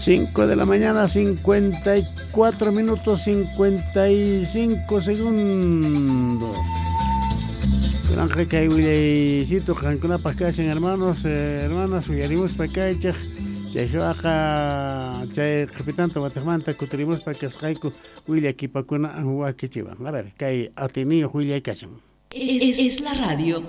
5 de la mañana, 54 minutos, 55 segundos. Granja que hay cancuna para acá, hermanas, uyarimos para acá, chay capitán Tomatamanta, cutribus para que escaico, Willy aquí para cuna, a ver, que hay atenido, Willy, hay que hacer. Es la radio